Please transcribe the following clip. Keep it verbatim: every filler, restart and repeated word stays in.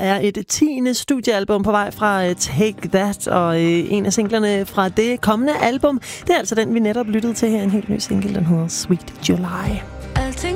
er et tiende studiealbum på vej fra uh, Take That, og uh, en af singlerne fra det kommende album, det er altså den, vi netop lyttede til her, en helt ny single, den hedder Sweet July.